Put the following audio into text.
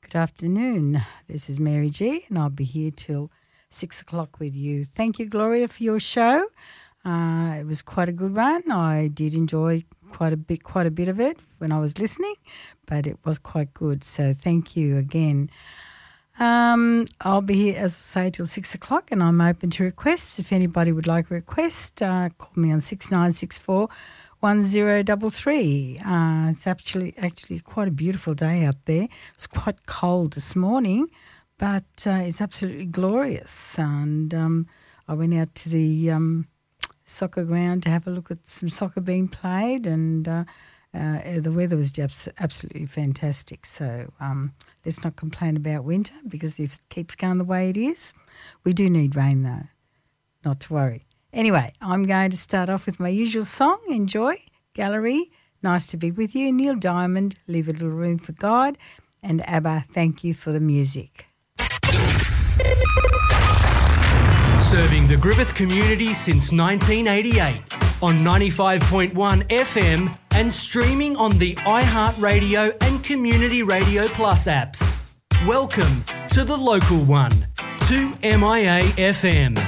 Good afternoon. This is Mary G, and I'll be here till 6 o'clock with you. Thank you, Gloria, for your show. It was quite a good one. I did enjoy quite a bit of it when I was listening, but it was quite good. So thank you again. I'll be here, as I say, till 6 o'clock, and I'm open to requests. If anybody would like a request, call me on 6964 1033. It's actually quite a beautiful day out there. It was quite cold this morning, but it's absolutely glorious. And I went out to the soccer ground to have a look at some soccer being played, and the weather was just absolutely fantastic. So let's not complain about winter, because if it keeps going the way it is, we do need rain though, not to worry. Anyway, I'm going to start off with my usual song, Enjoy, Gallery, Nice to Be With You, Neil Diamond, Leave a Little Room for God, and ABBA, Thank You for the Music. Serving the Griffith community since 1988 on 95.1 FM and streaming on the iHeartRadio and Community Radio Plus apps. Welcome to the local one, 2MIA FM.